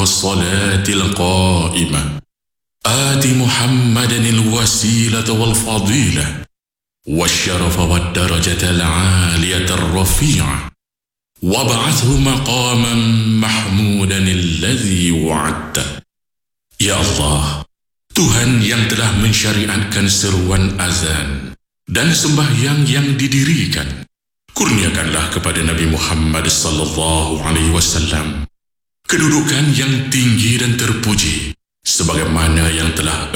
والصلاة القائمة آت محمدا الوسيلة والفضيلة والشرف والدرجة العالية الرفيعة وابعثه مقاما محمودا الذي وعدته. Ya Allah, Tuhan yang telah mensyariatkan seruan azan dan sembahyang yang didirikan, kurniakanlah kepada Nabi Muhammad sallallahu alaihi wasallam kedudukan yang tinggi dan terpuji sebagaimana yang telah